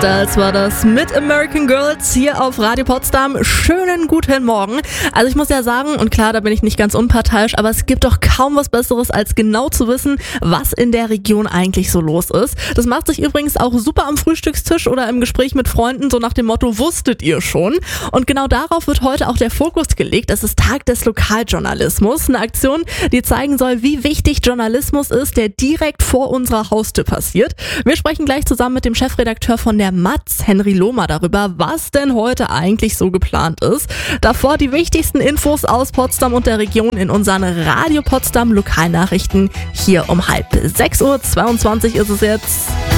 Das war das mit American Girls hier auf Radio Potsdam. Schönen guten Morgen. Also ich muss ja sagen, und klar, da bin ich nicht ganz unparteiisch, aber es gibt doch kaum was Besseres, als genau zu wissen, was in der Region eigentlich so los ist. Das macht sich übrigens auch super am Frühstückstisch oder im Gespräch mit Freunden, so nach dem Motto, wusstet ihr schon? Und genau darauf wird heute auch der Fokus gelegt. Es ist Tag des Lokaljournalismus. Eine Aktion, die zeigen soll, wie wichtig Journalismus ist, der direkt vor unserer Haustür passiert. Wir sprechen gleich zusammen mit dem Chefredakteur von der Matz, Henry Lohmer, darüber, was denn heute eigentlich so geplant ist. Davor die wichtigsten Infos aus Potsdam und der Region in unseren Radio Potsdam Lokalnachrichten hier um 5:30 Uhr ist es jetzt.